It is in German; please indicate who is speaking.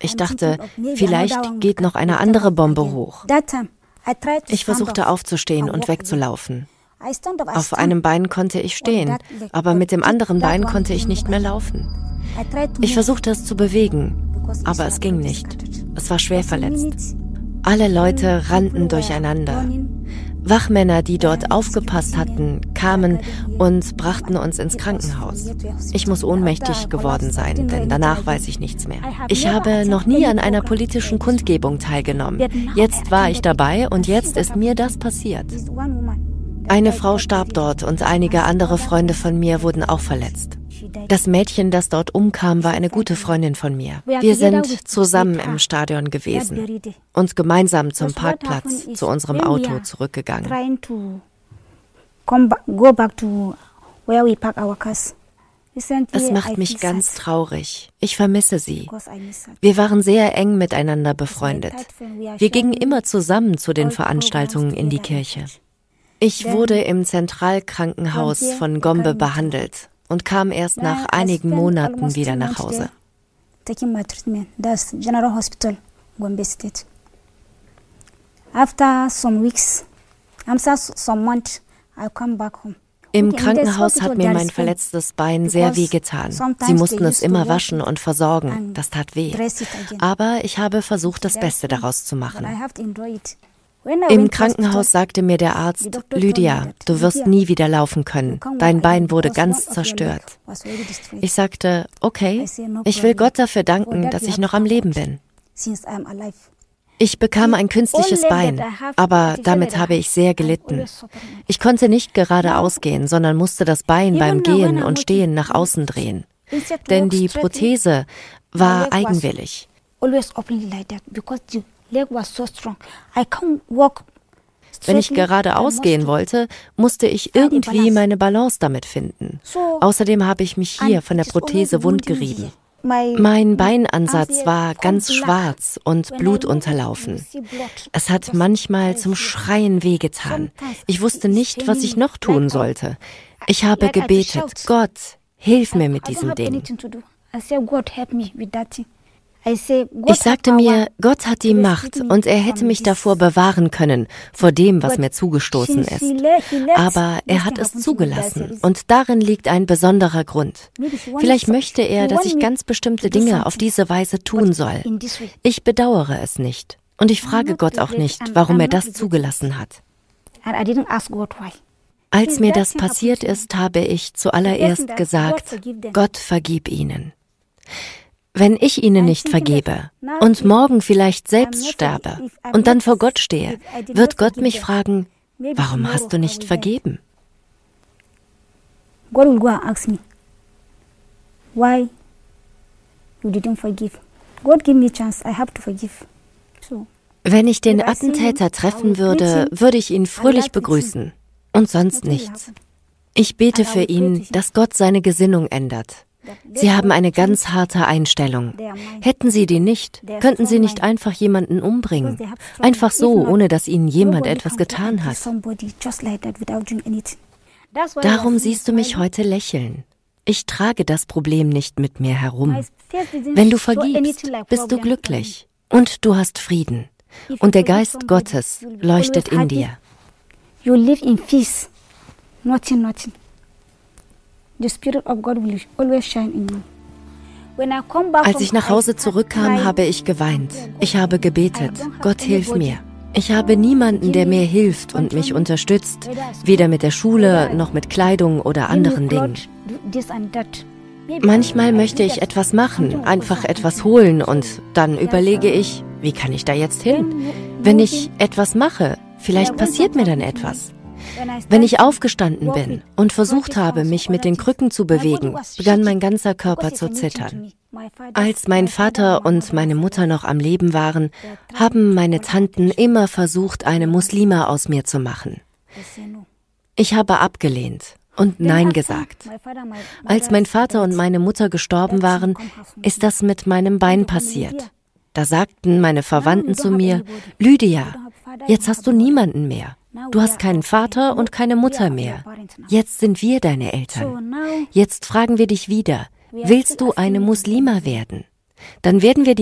Speaker 1: Ich dachte, vielleicht geht noch eine andere Bombe hoch. Ich versuchte aufzustehen und wegzulaufen. Auf einem Bein konnte ich stehen, aber mit dem anderen Bein konnte ich nicht mehr laufen. Ich versuchte es zu bewegen, aber es ging nicht. Es war schwer verletzt. Alle Leute rannten durcheinander. Wachmänner, die dort aufgepasst hatten, kamen und brachten uns ins Krankenhaus. Ich muss ohnmächtig geworden sein, denn danach weiß ich nichts mehr. Ich habe noch nie an einer politischen Kundgebung teilgenommen. Jetzt war ich dabei und jetzt ist mir das passiert. Eine Frau starb dort und einige andere Freunde von mir wurden auch verletzt. Das Mädchen, das dort umkam, war eine gute Freundin von mir. Wir sind zusammen im Stadion gewesen und gemeinsam zum Parkplatz zu unserem Auto zurückgegangen. Es macht mich ganz traurig. Ich vermisse sie. Wir waren sehr eng miteinander befreundet. Wir gingen immer zusammen zu den Veranstaltungen in die Kirche. Ich wurde im Zentralkrankenhaus von Gombe behandelt und kam erst nach einigen Monaten wieder nach Hause. Im Krankenhaus hat mir mein verletztes Bein sehr wehgetan. Sie mussten es immer waschen und versorgen. Das tat weh. Aber ich habe versucht, das Beste daraus zu machen. Im Krankenhaus sagte mir der Arzt, Lydia, du wirst nie wieder laufen können. Dein Bein wurde ganz zerstört. Ich sagte, okay, ich will Gott dafür danken, dass ich noch am Leben bin. Ich bekam ein künstliches Bein, aber damit habe ich sehr gelitten. Ich konnte nicht geradeaus gehen, sondern musste das Bein beim Gehen und Stehen nach außen drehen. Denn die Prothese war eigenwillig. Wenn ich geradeaus gehen wollte, musste ich irgendwie meine Balance damit finden. Außerdem habe ich mich hier von der Prothese wundgerieben. Mein Beinansatz war ganz schwarz und blutunterlaufen. Es hat manchmal zum Schreien wehgetan. Ich wusste nicht, was ich noch tun sollte. Ich habe gebetet, Gott, hilf mir mit diesem Ding. Ich sagte mir, Gott hat die Macht und er hätte mich davor bewahren können, vor dem, was mir zugestoßen ist. Aber er hat es zugelassen und darin liegt ein besonderer Grund. Vielleicht möchte er, dass ich ganz bestimmte Dinge auf diese Weise tun soll. Ich bedauere es nicht und ich frage Gott auch nicht, warum er das zugelassen hat. Als mir das passiert ist, habe ich zuallererst gesagt, Gott vergib ihnen. Wenn ich ihnen nicht vergebe und morgen vielleicht selbst sterbe und dann vor Gott stehe, wird Gott mich fragen, warum hast du nicht vergeben? Wenn ich den Attentäter treffen würde, würde ich ihn fröhlich begrüßen und sonst nichts. Ich bete für ihn, dass Gott seine Gesinnung ändert. Sie haben eine ganz harte Einstellung. Hätten Sie die nicht, könnten Sie nicht einfach jemanden umbringen. Einfach so, ohne dass Ihnen jemand etwas getan hat. Darum siehst du mich heute lächeln. Ich trage das Problem nicht mit mir herum. Wenn du vergibst, bist du glücklich und du hast Frieden. Und der Geist Gottes leuchtet in dir.
Speaker 2: You live in peace, nothing. The Spirit of God will always shine in you.
Speaker 1: Als ich nach Hause zurückkam, habe ich geweint. Ich habe gebetet, Gott hilf mir. Ich habe niemanden, der mir hilft und mich unterstützt, weder mit der Schule noch mit Kleidung oder anderen Dingen. Manchmal möchte ich etwas machen, einfach etwas holen und dann überlege ich, wie kann ich da jetzt hin? Wenn ich etwas mache, vielleicht passiert mir dann etwas. Wenn ich aufgestanden bin und versucht habe, mich mit den Krücken zu bewegen, begann mein ganzer Körper zu zittern. Als mein Vater und meine Mutter noch am Leben waren, haben meine Tanten immer versucht, eine Muslima aus mir zu machen. Ich habe abgelehnt und Nein gesagt. Als mein Vater und meine Mutter gestorben waren, ist das mit meinem Bein passiert. Da sagten meine Verwandten zu mir, Lydia, jetzt hast du niemanden mehr. Du hast keinen Vater und keine Mutter mehr. Jetzt sind wir deine Eltern. Jetzt fragen wir dich wieder, willst du eine Muslima werden? Dann werden wir dir